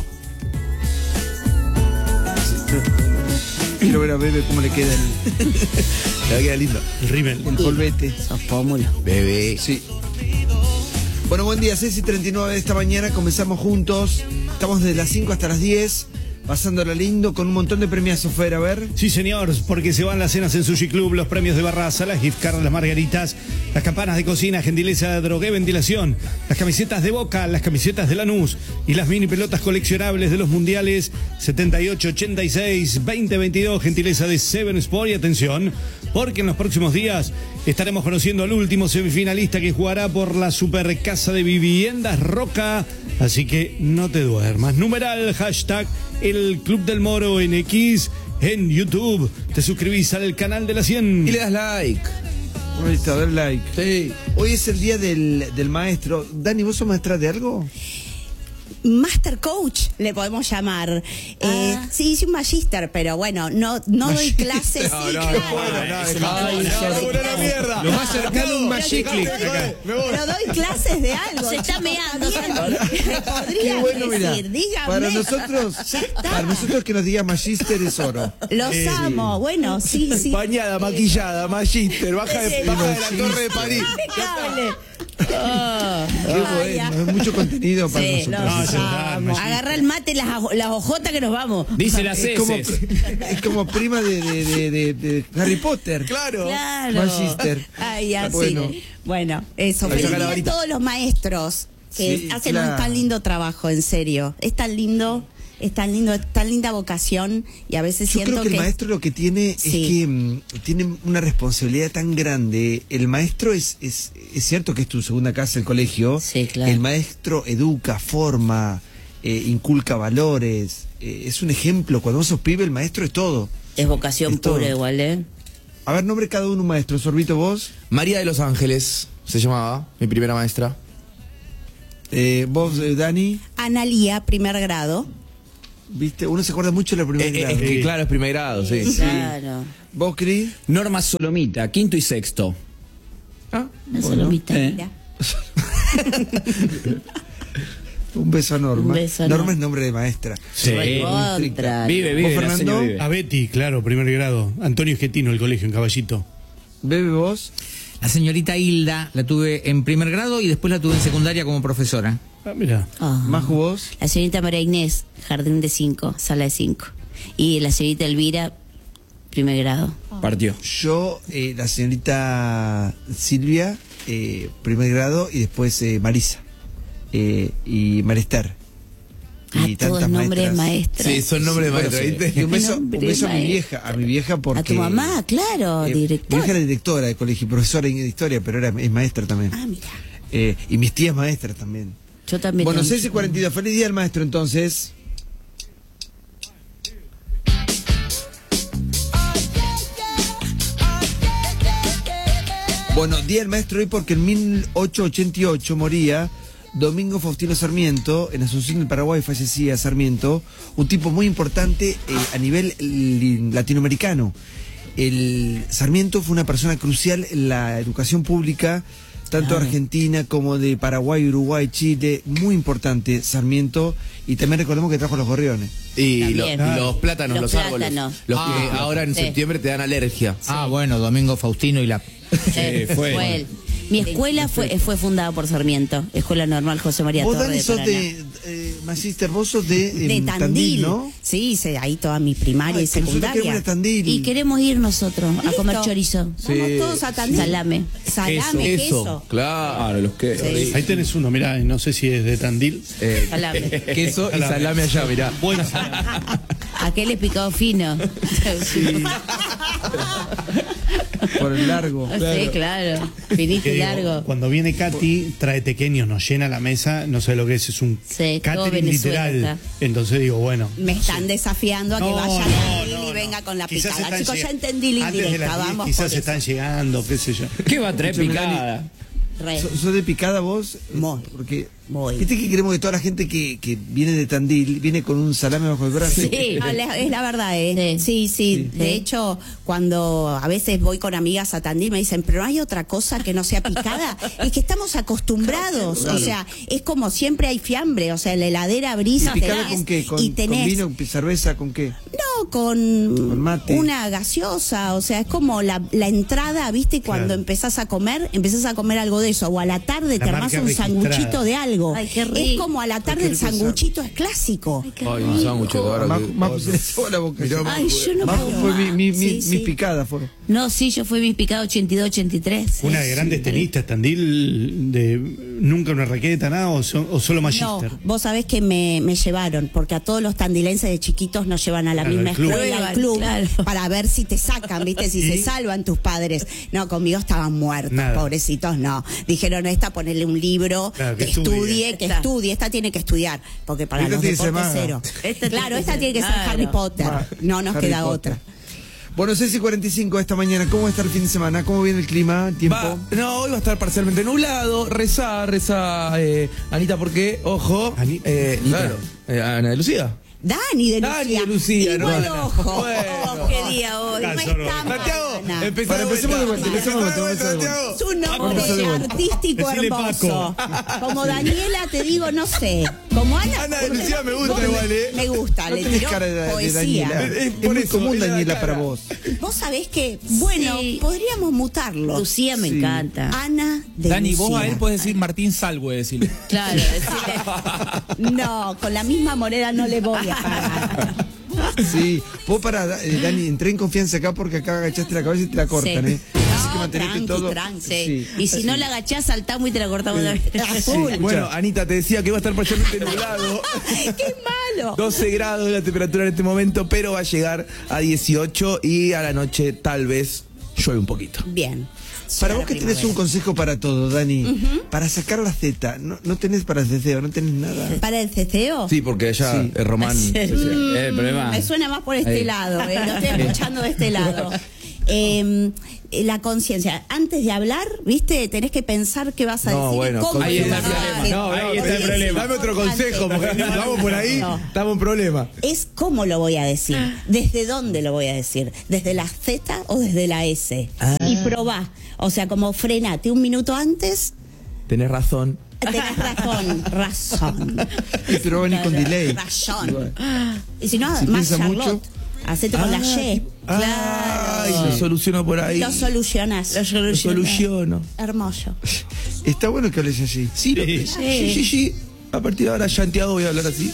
Quiero ver a Bebe cómo le queda el, Le va a quedar lindo. El rímel. el polvete. Sos pómulo. Bebé. Sí. Bueno, buen día, seis y treinta y nueve de esta mañana, comenzamos juntos. Estamos desde las cinco hasta las diez, pasándola lindo con un montón de premiazos, Fer, a ver. Sí, señor, porque se van las cenas en Sushi Club, los premios de Barraza, las gift cards, las margaritas, las campanas de cocina, gentileza de drogué, ventilación, las camisetas de Boca, las camisetas de Lanús y las mini pelotas coleccionables de los mundiales setenta y ocho, ochenta y seis, veinte veintidós, gentileza de Seven Sport. Y atención, porque en los próximos días estaremos conociendo al último semifinalista que jugará por la Super Casa de Viviendas Roca. Así que no te duermas. Numeral, hashtag El Club del Moro en X, en YouTube. Te suscribís al canal de la cien. Y le das like. Ahí está, dale like. Sí. Hoy es el día del, del maestro. Dani, ¿vos sos maestra de algo? Master Coach le podemos llamar. Eh, Ah. sí, hice un magister, pero bueno, no, no doy clases. No, sí, no, claro. bueno, no, Sí, dejá. sí, No, sí. no, no, mierda. Lo más cercano a un Pero Magic te Click. estoy- acá. Pero doy clases de algo. Se está chicos, meando, también. Me podría Qué bueno, mira. decir, dígame. Para nosotros, Ya está. para nosotros que nos diga Magister es oro. Los Eh, amo. Bueno, sí, sí. Bañada, maquillada, magister, baja de, Ese- baja de la Torre de París. Impecable. Qué Ay, bueno, es mucho contenido para Sí, nosotros. los No, ya está, amo. Magister. Agarra el mate, las, ajo- las hojotas que nos vamos. Dice las Es como, heces. es como prima de, de, de, de- de Harry Potter. Claro. Claro. Magister. Ay, así. Bueno. Bueno, eso. Ahí Feliz saca la día a varita. todos los maestros que Sí, hacen claro. un tan lindo trabajo, en serio. Es tan lindo, es tan lindo, es tan linda vocación y a veces Yo siento creo que, el maestro lo que tiene Sí. es que mm, tiene una responsabilidad tan grande. El maestro es, es, es cierto que es tu segunda casa, el colegio. Sí, claro. El maestro educa, forma, eh, inculca valores. eh, es un ejemplo. Cuando vos sos pibe, el maestro es todo. Es vocación Es todo. pura igual, ¿eh? A ver, nombre cada uno un maestro. Sorbito, vos. María de los Ángeles se llamaba, mi primera maestra. Eh, vos, eh, Dani. Analía, primer grado. ¿Viste? Uno se acuerda mucho de la primera Eh, eh, grado. es que claro, es primer grado, sí. Claro. ¿Vos, Cris? Norma Solomita, quinto y sexto. Ah, Una solomita. Eh. Mira. Un beso a Norma. Un beso a Norma Norma. es nombre de maestra. Sí. Recontra. Vive, ¿Vos, vive. la Fernando? señora vive. A Betty, claro, primer grado. Antonio Esquetino, el colegio en Caballito. Bebe, vos. La señorita Hilda la tuve en primer grado y después la tuve en secundaria como profesora. Ah, mira. Ah. Maju, vos. La señorita María Inés, jardín de cinco, sala de cinco. Y la señorita Elvira, primer grado. Partió. Yo, eh, la señorita Silvia, eh, primer grado, y después eh, Marisa. Eh, y Marester. Ah, todos nombres maestros. Sí, son nombres de Bueno, maestra, sí. ¿viste? Y un beso, un Nombre beso a mi maestro. vieja, a mi vieja porque... A tu mamá, claro, eh, Mi directora. vieja era directora de colegio, profesora de historia, pero era, es maestra también. Ah, mira. Eh, y mis tías maestras también. Yo también. Bueno, tengo- seis y cuarenta y dos, feliz día del maestro entonces. Bueno, día del maestro hoy porque en mil ochocientos ochenta y ocho moría Domingo Faustino Sarmiento, en Asunción del Paraguay fallecía Sarmiento, un tipo muy importante eh, a nivel li- latinoamericano. El Sarmiento fue una persona crucial en la educación pública, tanto Claro. argentina como de Paraguay, Uruguay, Chile, muy importante Sarmiento, y también recordemos que trajo los gorriones. Y, lo- También. y los plátanos, los, Los árboles. plátanos. Los Ah, que ahora en sí. septiembre te dan alergia. Ah, bueno, Domingo Faustino y la... Sí, fue. fue él. Mi escuela fue, fue fundada por Sarmiento, Escuela Normal José María Vos, Torre Dani, de sos Paraná. de, eh, Magister, vos sos de, De em, Tandil, ¿no? Sí, hice ahí toda mi primaria Ay, y que nosotros secundaria. queremos ir a Tandil. Y queremos ir nosotros a Listo. comer chorizo. Vamos todos a Tandil. Salame. Salame, queso. Eso, claro. Claro, los que. Sí. Ahí tenés uno, mirá, no sé si es de Tandil. Eh, Salame. queso y salame allá, mirá. Bueno, Aquel es picado fino. Por el largo. Sí, claro. Finito que y digo, largo. cuando viene Katy, trae pequeños, nos llena la mesa, no sé lo que es, es un Sí, todo catering Venezuela literal. está. Entonces digo, bueno. Me están desafiando a que No, vaya no, a Tandil no, y no. venga con la Quizás picada. están Chicos, ya lleg- entendí la antes de indirecta. las diez Vamos quizás por eso. están llegando, qué sé yo. ¿Qué va a traer Escúchame, picada? Re. ¿Sos sos de picada vos? Muy. Porque, Muy. viste que queremos que toda la gente que, que viene de Tandil viene con un salame bajo el brazo. Sí. No, la- es la verdad, ¿eh? Sí, sí. Sí. De hecho, cuando a veces voy con amigas a Tandil, me dicen, pero ¿no hay otra cosa que no sea picada? Es que estamos acostumbrados. O sea, es como siempre hay fiambre. O sea, en la heladera ¿Y brisa picada tenés con qué? ¿Con, y con tenés... vino, con cerveza, con qué? No, con, Con mate. una gaseosa, o sea, es como la, la entrada, ¿viste? Cuando Claro. empezás a comer, empezás a comer algo de eso, o a la tarde La te armás marca un registrada. sanguchito de algo. Ay, qué Es rico. como a la tarde qué el rico esa. sanguchito es clásico. Ay, un sándwich ahora Más, que- más se le hizo la boca. Mirá, Ay, yo no Más puedo fue mi, mi, mi, Sí, sí. mi picada fue. No, sí, yo fui mis picados ochenta y dos, ochenta y tres. Una de grandes tenistas, Tandil, de nunca una raqueta, nada, o, so- o solo No, Magister. vos sabés que me, me llevaron, porque a todos los tandilenses de chiquitos nos llevan a la Claro, misma al club. escuela, al Prueban, club, claro. para ver si te sacan, ¿viste? Si se salvan tus padres. No, conmigo estaban muertos, Nada. pobrecitos, no. Dijeron, esta, ponerle un libro, Claro, que, que estudie. estudie, que Esta. estudie, esta tiene que estudiar, porque para Esta los tiene que ser deportes maga. cero. Esta claro, tiene esta que tiene que ser- ser Harry claro. Potter. Va, No nos Harry queda Potter. otra. Bueno, seis y cuarenta y cinco esta mañana. ¿Cómo va a estar el fin de semana? ¿Cómo viene el clima? ¿Tiempo? Va- no, hoy va a estar parcialmente nublado. Reza, reza, eh, Anita, porque, ojo, Ani- eh, claro, eh, Ana de Lucía. Dani de Lucía. Dani de Lucía, Igual no, no. ojo. Bueno. ojo. ¿Qué día hoy? No Calzón, está mal, Santiago, Ana. empezá Bueno, empecemos de vuelta, empecemos de vuelta, Empezá de vuelta, empecemos de vuelta. Su nombre Vamos a hacer de vuelta. artístico Decile hermoso. Como Daniela, te digo, no sé. Como Ana. Ana de Lucía me gusta igual, ¿eh? Me gusta, No le tenés tiró cara de, de poesía. Daniela. Es- es Es, por muy eso, común es la Daniela cara. para vos. Vos sabés que, bueno, Sí. podríamos mutarlo. Lucía me Sí. encanta. Ana de Dani, Lucía. vos a él podés decir Martín Salvo, decirle. Claro, decirle. No, con la misma moneda no le voy a pagar. Sí, vos para, eh, Dani, entré en confianza acá porque acá agachaste la cabeza y te la cortan, Sí. ¿eh? Así que No, mantenete tranqui, todo. tranqui. Sí. Y si no la agachás, saltamos y te la cortamos de Bueno, Anita, te decía que va a estar parcialmente nublado. ¡Qué malo! doce grados la temperatura en este momento, pero va a llegar a dieciocho y a la noche tal vez llueve un poquito. Bien. Para Llega vos que la tenés un primavera. consejo para todo, Dani. Para sacar la Z, no, no tenés para el deseo, no tenés nada. ¿Para el ceceo? Sí, porque allá Sí. es Román. Sí. Eh, el problema. Me suena más por este Ahí. lado, eh, lo estoy escuchando de este lado. Eh, la conciencia, antes de hablar, viste, tenés que pensar qué vas a No, decir. bueno, y cómo ahí lo está vas el a problema. decir. No, ahí está el Es problema. Dame otro consejo, porque importante. vamos por ahí, No. estamos en problema. Es cómo lo voy a decir, desde dónde lo voy a decir, desde la Z o desde la S. Y probá, o sea, como frenate un minuto antes, Tenés razón. tenés razón, razón. Y pero va a venir con delay. Razón. Igual. Y si no, Si más piensa Charlotte, mucho. hacete con la Y. Ay, lo soluciono por ahí. Lo solucionas. Lo soluciono. Hermoso. Está bueno que hables así. Sí, lo- sí, sí, sí. A partir de ahora, llanteado, voy a hablar así.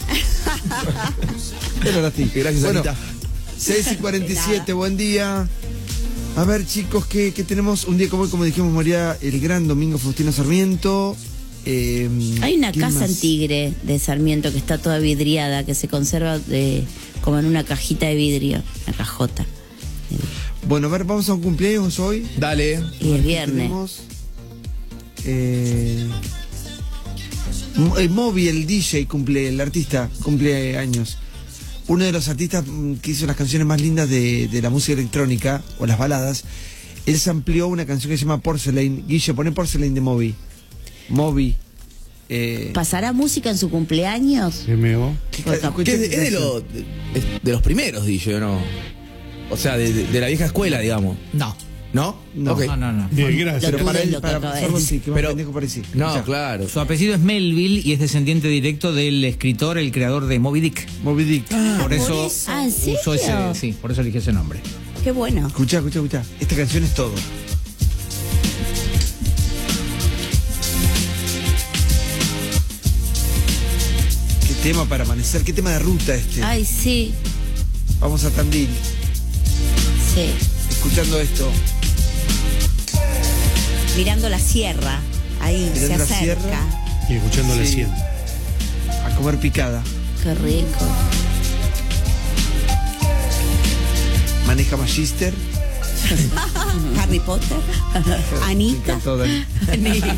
Pero ahora sí. Gracias, Bueno, Anita. seis y cuarenta y siete, buen día. A ver, chicos, que, que tenemos un día como hoy, como dijimos, moría el gran Domingo Faustino Sarmiento. Eh, Hay una ¿quién casa más? en Tigre de Sarmiento que está toda vidriada, que se conserva de, como en una cajita de vidrio, una cajota. Bueno, a ver, vamos a un cumpleaños hoy. Dale. Y es viernes. Tenemos Eh, Mo- eh, Moby, el D J, cumple, el artista, cumple años. Uno de los artistas mm, que hizo las canciones más lindas de, de la música electrónica, o las baladas, él se amplió una canción que se llama Porcelain. Guille, poné Porcelain de Moby. Moby. Eh, ¿Pasará música en su cumpleaños? M O. Que es de, es de lo- de- es de los primeros, D J, ¿o no? O sea, de, de- de la vieja escuela, digamos. No. ¿No? No. Ok. No, no, no. Bien, gracias. pero para es él, lo que para acaba de pasarlo decir. sí, que más Pero- pendejo parecía. No, Escuchá. claro. Su apellido es Melville y es descendiente directo del escritor, el creador de Moby Dick. Moby Dick. por eso, por eso. Ah, ¿en usó ese, serio? sí, por eso eligió ese nombre. Qué bueno. Escuchá, escuchá, escuchá. Esta canción es todo. Qué tema para amanecer, qué tema de ruta este. Ay, sí, Vamos a Tandil, sí. escuchando esto. Mirando la sierra. Ahí Mirando se la acerca. sierra. Y escuchando la Sí. cien. A comer picada. Qué rico. Maneja Magister. Harry Potter. Me Anita. encantó, Dani. Anita.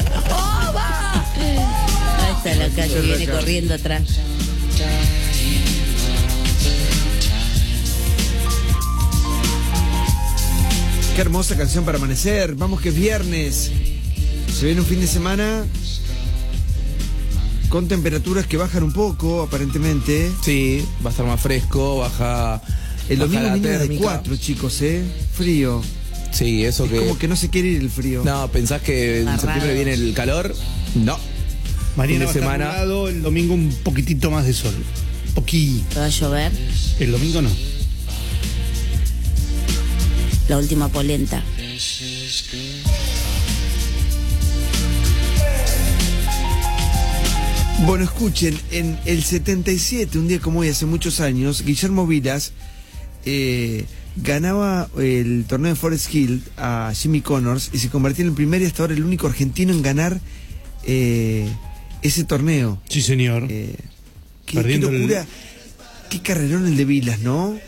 Ahí está la calle, Yo viene acá. corriendo atrás. Qué hermosa canción para amanecer. Vamos que es viernes. Se viene un fin de semana con temperaturas que bajan un poco, aparentemente. Sí, va a estar más fresco, baja. El baja domingo la mínimo de térmica. cuatro, chicos, ¿eh? Frío. Sí, eso Es que. como que no se quiere ir el frío. No, ¿pensás que en Agarrados. septiembre viene el calor? No. Mañana va Fin a de estar semana. nublado, el domingo un poquitito más de sol. Poquito. ¿Va a llover? El domingo no. La última polenta. Bueno, escuchen, en el setenta y siete, un día como hoy, hace muchos años, Guillermo Vilas eh, ganaba el torneo de Forest Hill a Jimmy Connors y se convertía en el primer y hasta ahora el único argentino en ganar eh, ese torneo. Sí, señor. Eh, qué, Perdiendo qué el- locura, qué carrerón el de Vilas, ¿no?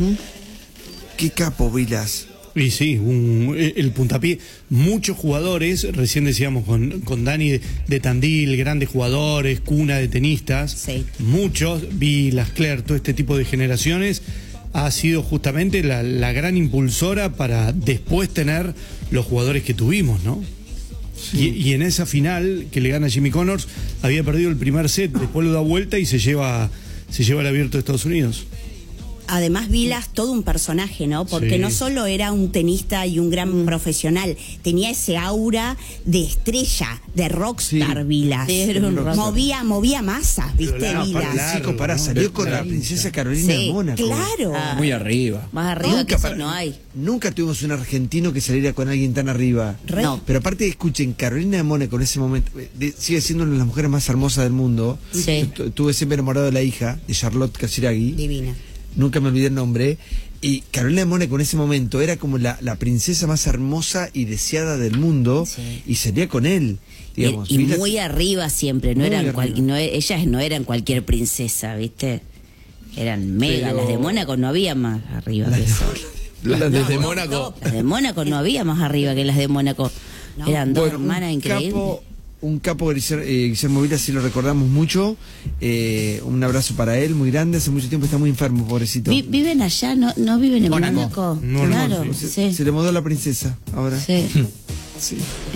Qué capo Vilas. Y sí, un- el puntapié. Muchos jugadores, recién decíamos con, con Dani de, de Tandil, grandes jugadores, cuna de tenistas. Sí. Muchos, Vilas, Claire, todo este tipo de generaciones, ha sido justamente la, la gran impulsora para después tener los jugadores que tuvimos, ¿no? Y, y en esa final que le gana Jimmy Connors, había perdido el primer set, después lo da vuelta y se lleva, se lleva el abierto de Estados Unidos. Además, Vilas, todo un personaje, ¿no? Porque Sí. no solo era un tenista y un gran profesional, tenía ese aura de estrella, de rockstar, Sí. Vilas. Sí, era un rockstar. Movía, movía masas, ¿viste, Claro, Vilas? aparte, Chico, pará, ¿no? salió con la Sí. princesa Carolina de Sí, Mónaco. claro. Ah. Muy arriba. Más arriba que Nunca, eso para- no hay. nunca tuvimos un argentino que saliera con alguien tan arriba. Re. No. Pero aparte, escuchen, Carolina de Mónaco en ese momento eh, de- sigue siendo una de las mujeres más hermosas del mundo. Sí. Yo tu- Estuve siempre enamorado de la hija, de Charlotte Casiraghi. Divina. Nunca me olvidé el nombre. Y Carolina de Mónaco en ese momento era como la, la princesa más hermosa y deseada del mundo. Sí. Y salía con él. Digamos, y y Vilas- muy arriba siempre, no Muy eran arriba. cual- no, e- ellas no eran cualquier princesa, ¿viste? Eran mega, Pero- las de Mónaco no había más arriba Las que de- eso. Las desde no, Mónaco. Las de Mónaco no había más arriba que las de Mónaco. Eran dos Bueno, hermanas un increíbles. capo, un capo Guillermo, eh, Guillermo Vilas, sí lo recordamos mucho. Eh, un abrazo para él, muy grande. Hace mucho tiempo está muy enfermo, pobrecito. Vi- ¿Viven allá? ¿No, no viven en Mónaco. Mónaco? No, no, claro, Se, sí. se le mudó la princesa ahora. Sí. Sí.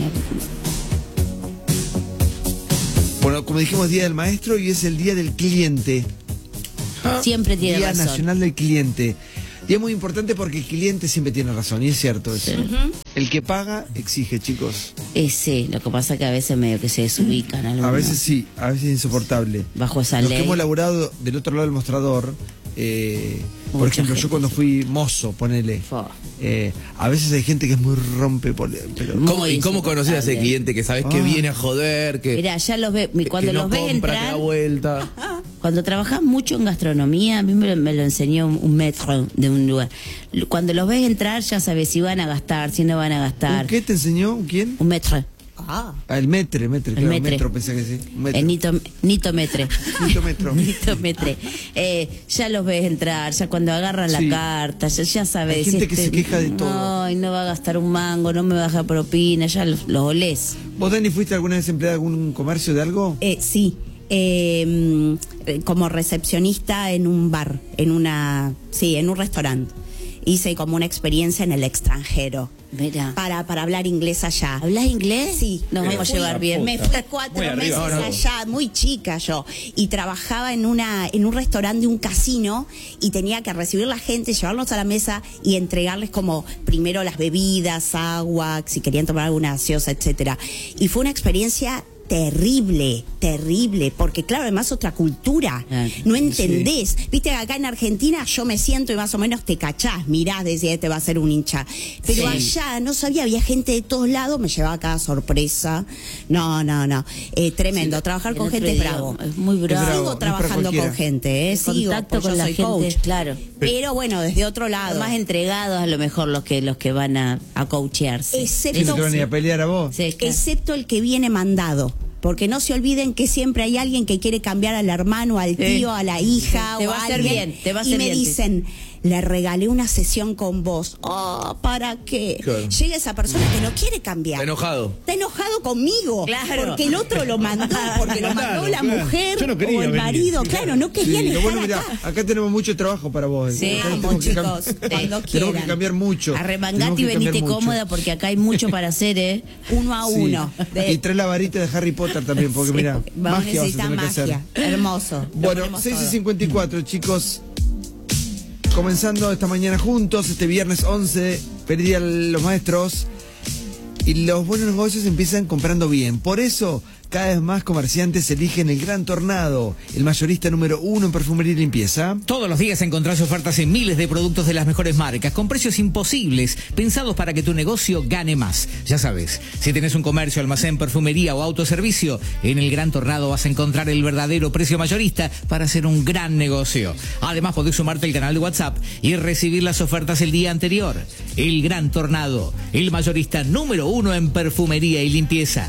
Bueno, como dijimos, Día del Maestro y es el Día del Cliente. Siempre tiene Día razón. Nacional del Cliente. Día muy importante porque el cliente siempre tiene razón, y es cierto eso. El que paga, exige, chicos. Eh, sí, lo que pasa es que a veces medio que se desubican algunos. A veces sí, a veces es insoportable. Bajo esa Los ley. que hemos laburado del otro lado del mostrador, eh, por Mucha ejemplo, gente yo cuando sí. fui mozo, ponele, Fo. eh, a veces hay gente que es muy rompe, pole- pero Muy ¿Cómo, ¿Y cómo conoces a ese insoportable. cliente que sabes Ah. que viene a joder, que, Mirá, ya los ve, que cuando no los ves compra, que entrar, da vuelta? cuando trabajás mucho en gastronomía, a mí me, lo- me lo enseñó un, un maître de un lugar. Cuando los ves entrar, ya sabes si van a gastar, si no van a gastar. ¿qué te enseñó? ¿Quién? Un maître. Ah. Ah, el metre, metre, El claro, metre. metro, pensé que sí. Metro. El Nito, Nito Metre. Nito Metro. Nito Metre. Eh, ya los ves entrar, ya cuando agarran Sí. la carta, ya, ya sabes. Hay gente que se queja de todo. Ay, no va a gastar un mango, no me va a dejar propina, ya los, los olés. ¿Vos, Dani, fuiste alguna vez empleada de algún comercio de algo? Eh, sí, eh, mm, como recepcionista en un bar, en una, sí, en un restaurante. Hice como una experiencia en el extranjero. Mira. Para, para hablar inglés allá. ¿Hablas inglés? Sí. Nos Me vamos a fui- llevar bien. Me fui cuatro Muy meses arriba, ¿no? allá, muy chica yo. Y trabajaba en una en un restaurante de un casino y tenía que recibir la gente, llevarlos a la mesa y entregarles como primero las bebidas, agua, si querían tomar alguna gaseosa, etcétera. Y fue una experiencia terrible, terrible, porque claro, además otra cultura, Ah, no entendés, viste, acá en Argentina yo me siento y más o menos te cachás, mirás, decís, este va a ser un hincha, pero Sí. allá no sabía, había gente de todos lados, me llevaba cada sorpresa, no, no, no, eh, tremendo, Sí, trabajar el con otro gente es día, bravo, es muy bravo. bravo, no sigo es para trabajando cualquiera. con gente, eh, El sigo, contacto porque con yo la soy gente, coach, claro. pero bueno, desde otro lado, Más entregados a lo mejor los que los que van a, a coachearse. Excepto- ¿Sí, no te van a ir a pelear a vos? Sí, claro. excepto el que viene mandado. Porque no se olviden que siempre hay alguien que quiere cambiar al hermano, al Sí. tío, a la hija Te o va a a hacer alguien, bien, te va a y hacer me bien, dicen, le regalé una sesión con vos. Oh, ¿para qué? Claro. Llega esa persona que no quiere cambiar. Está enojado. Está enojado conmigo. Claro. Porque el otro lo mandó, porque lo mandó Claro, la claro. mujer Yo no quería o el venir. marido. Claro, no querían Sí, lo estar bueno, mirá, acá. acá tenemos mucho trabajo para vos. Sí, Acá vamos, tenemos que cam- chicos, cuando Tenemos que quieran. cambiar mucho. Tenemos Arremangate que y cambiar venite mucho. cómoda porque acá hay mucho para hacer, ¿eh? Uno a Sí. uno. De- Y trae la varita de Harry Potter también, porque Sí, mira, vamos a magia vas a necesitar tener que hacer. magia. Hermoso. Lo Bueno, ponemos seis y todo. cincuenta y cuatro, chicos. Comenzando esta mañana juntos, este viernes once, feliz día a los maestros. Y los buenos negocios empiezan comprando bien. Por eso, cada vez más comerciantes eligen el Gran Tornado, el mayorista número uno en perfumería y limpieza. Todos los días encontrás ofertas en miles de productos de las mejores marcas, con precios imposibles, pensados para que tu negocio gane más. Ya sabes, si tenés un comercio, almacén, perfumería o autoservicio, en el Gran Tornado vas a encontrar el verdadero precio mayorista para hacer un gran negocio. Además, podés sumarte al canal de WhatsApp y recibir las ofertas el día anterior. El Gran Tornado, el mayorista número uno en perfumería y limpieza.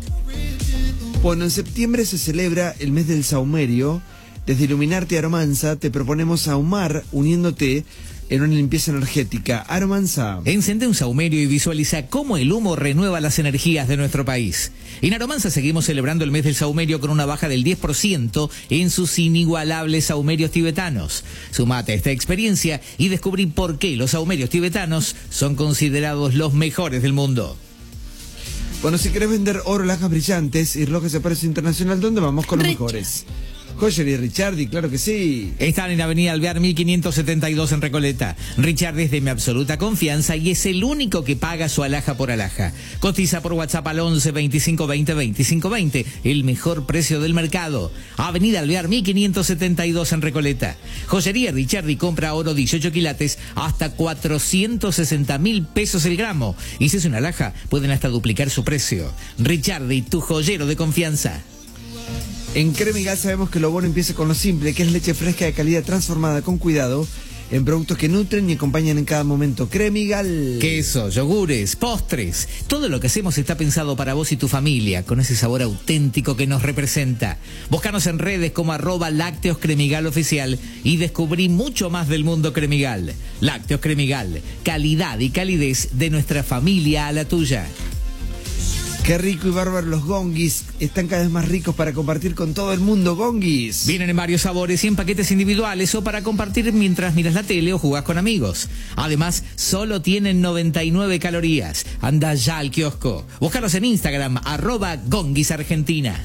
Bueno, en septiembre se celebra el mes del saumerio. Desde Iluminarte Aromanza te proponemos ahumar uniéndote en una limpieza energética. Aromanza. Encende un saumerio y visualiza cómo el humo renueva las energías de nuestro país. En Aromanza seguimos celebrando el mes del saumerio con una baja del diez por ciento en sus inigualables saumerios tibetanos. Sumate a esta experiencia y descubrí por qué los saumerios tibetanos son considerados los mejores del mundo. Bueno, si querés vender oro, lajas brillantes y relojes de precio internacional, ¿dónde vamos con los Rich. mejores? Joyería Richardi, claro que sí. Están en Avenida Alvear mil quinientos setenta y dos en Recoleta. Richard es de mi absoluta confianza y es el único que paga su alhaja por alhaja. Cotiza por WhatsApp al once veinticinco veinte veinticinco veinte, el mejor precio del mercado. Avenida Alvear mil quinientos setenta y dos en Recoleta. Joyería Richard y compra oro dieciocho quilates hasta cuatrocientos sesenta mil pesos el gramo. Y si es una alhaja, pueden hasta duplicar su precio. Richard y tu joyero de confianza. En Cremigal sabemos que lo bueno empieza con lo simple, que es leche fresca de calidad transformada con cuidado en productos que nutren y acompañan en cada momento. Cremigal. Queso, yogures, postres. Todo lo que hacemos está pensado para vos y tu familia, con ese sabor auténtico que nos representa. Búscanos en redes como arroba Lácteos Cremigal Oficial y descubrí mucho más del mundo Cremigal. Lácteos Cremigal, calidad y calidez de nuestra familia a la tuya. Qué rico y bárbaro los gongis. Están cada vez más ricos para compartir con todo el mundo. Gongis. Vienen en varios sabores y en paquetes individuales o para compartir mientras miras la tele o jugás con amigos. Además, solo tienen noventa y nueve calorías. Anda ya al kiosco. Búscalos en Instagram, arroba Gongis Argentina.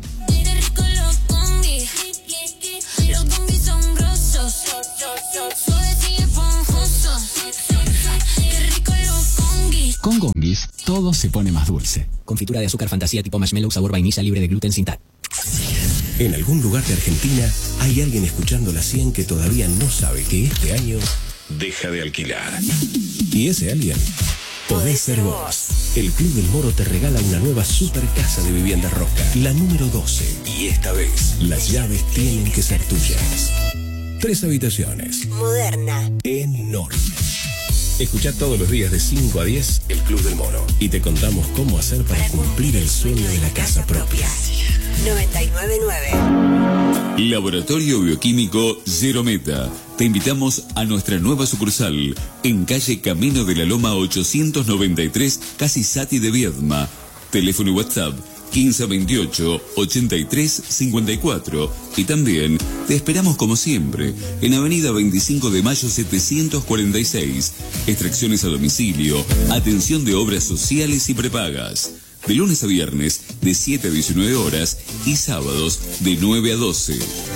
Los gongis son grosos, suaves y esponjosos. Qué rico los gongis. Con Gongis, todo se pone más dulce. Confitura de azúcar fantasía tipo marshmallow sabor vainilla libre de gluten sin tal. En algún lugar de Argentina hay alguien escuchando la cien que todavía no sabe que este año deja de alquilar. Y ese alguien podés ser vos. El Club del Moro te regala una nueva super casa de vivienda Roca, la número doce. Y esta vez, las llaves tienen que ser tuyas. Tres habitaciones. Moderna. Enorme. Escuchá todos los días de cinco a diez el Club del Mono y te contamos cómo hacer para cumplir el sueño de la casa propia. noventa y nueve nueve. Laboratorio Bioquímico Zero Meta. Te invitamos a nuestra nueva sucursal en calle Camino de la Loma ochocientos noventa y tres, casi Sati de Viedma. Teléfono y WhatsApp quince veintiocho ochenta y tres cincuenta y cuatro. Y también te esperamos como siempre en Avenida veinticinco de Mayo setecientos cuarenta y seis. Extracciones a domicilio, atención de obras sociales y prepagas. De lunes a viernes de siete a diecinueve horas y sábados de nueve a doce.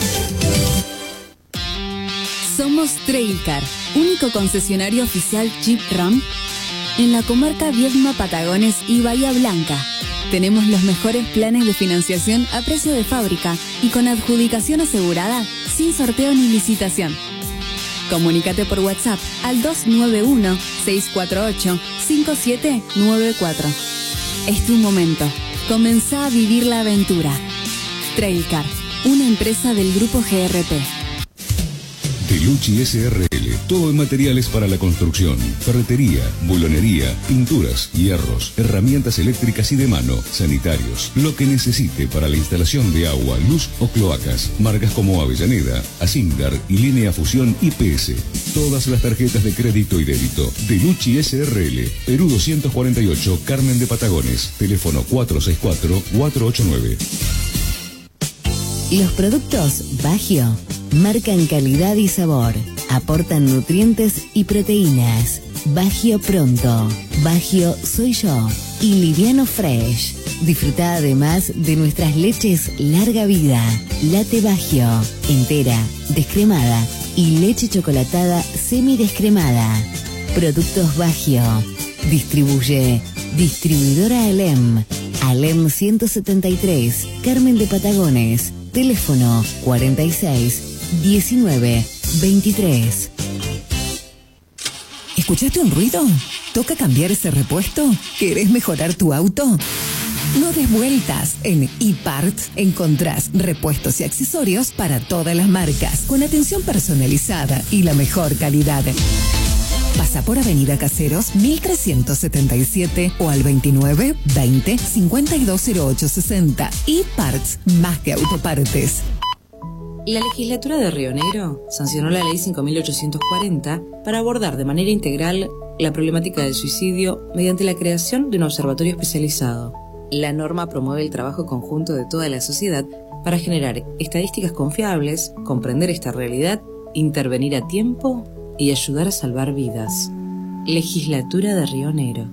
Somos Trailcar, único concesionario oficial Jeep Ram en la comarca Viedma, Patagones y Bahía Blanca. Tenemos los mejores planes de financiación a precio de fábrica y con adjudicación asegurada, sin sorteo ni licitación. Comunícate por WhatsApp al dos nueve uno, seis cuatro ocho, cinco siete nueve cuatro. Es tu momento. Comenzá a vivir la aventura. Trailcar, una empresa del grupo G R P. Delucci S R L, todo en materiales para la construcción, ferretería, bulonería, pinturas, hierros, herramientas eléctricas y de mano, sanitarios, lo que necesite para la instalación de agua, luz o cloacas. Marcas como Avellaneda, Asindar y Línea Fusión I P S. Todas las tarjetas de crédito y débito. Delucci S R L, Perú doscientos cuarenta y ocho, Carmen de Patagones. Teléfono cuatro seis cuatro, cuatro ocho nueve. Los productos Bagio marcan calidad y sabor, aportan nutrientes y proteínas. Bagio Pronto, Bagio Soy Yo y Liviano Fresh. Disfruta además de nuestras leches Larga Vida, Latte Bagio, entera, descremada y leche chocolatada semidescremada. Productos Bagio. Distribuye Distribuidora Alem. Alem ciento setenta y tres, Carmen de Patagones. Teléfono cuarenta y seis, diecinueve, veintitrés. ¿Escuchaste un ruido? ¿Toca cambiar ese repuesto? ¿Querés mejorar tu auto? No des vueltas. En eParts encontrás repuestos y accesorios para todas las marcas, con atención personalizada y la mejor calidad. Pasa por Avenida Caseros mil trescientos setenta y siete o al veintinueve, veinte, cincuenta y dos cero ocho sesenta. eParts, más que autopartes. La legislatura de Río Negro sancionó la ley cinco mil ochocientos cuarenta para abordar de manera integral la problemática del suicidio mediante la creación de un observatorio especializado. La norma promueve el trabajo conjunto de toda la sociedad para generar estadísticas confiables, comprender esta realidad, intervenir a tiempo y ayudar a salvar vidas. Legislatura de Río Negro.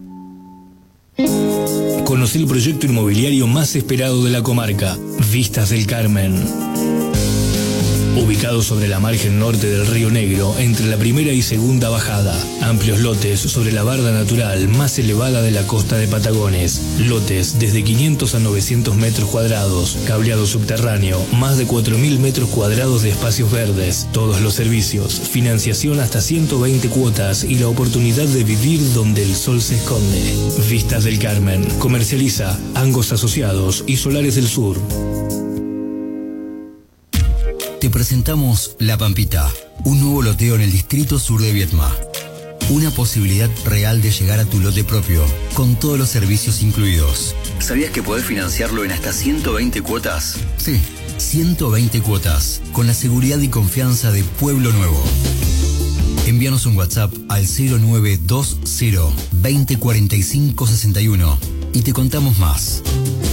Conocí el proyecto inmobiliario más esperado de la comarca, Vistas del Carmen. Ubicado sobre la margen norte del Río Negro, entre la primera y segunda bajada. Amplios lotes sobre la barda natural más elevada de la costa de Patagones. Lotes desde quinientos a novecientos metros cuadrados. Cableado subterráneo, más de cuatro mil metros cuadrados de espacios verdes. Todos los servicios, financiación hasta ciento veinte cuotas y la oportunidad de vivir donde el sol se esconde. Vistas del Carmen. Comercializa Angos Asociados y Solares del Sur. Te presentamos La Pampita, un nuevo loteo en el distrito sur de Viedma. Una posibilidad real de llegar a tu lote propio, con todos los servicios incluidos. ¿Sabías que podés financiarlo en hasta ciento veinte cuotas? Sí, ciento veinte cuotas, con la seguridad y confianza de Pueblo Nuevo. Envíanos un WhatsApp al cero nueve dos cero, veinte cuarenta y cinco sesenta y uno y te contamos más.